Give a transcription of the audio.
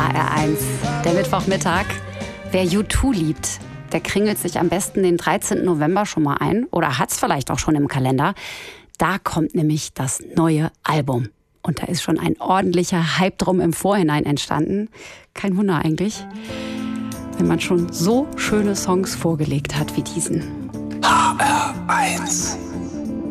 HR1. Der Mittwochmittag. Wer U2 liebt, der kringelt sich am besten den 13. November schon mal ein oder hat es vielleicht auch schon im Kalender. Da kommt nämlich das neue Album. Und da ist schon ein ordentlicher Hype drum im Vorhinein entstanden. Kein Wunder eigentlich, wenn man schon so schöne Songs vorgelegt hat wie diesen. HR1